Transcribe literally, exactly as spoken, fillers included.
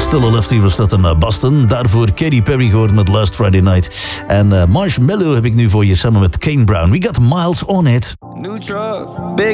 Still a Lefty was dat in uh, Boston. Daarvoor Katy Perry gehoord met Last Friday Night. En uh, Marshmello heb ik nu voor je samen met Kane Brown. We got miles on it. New truck, big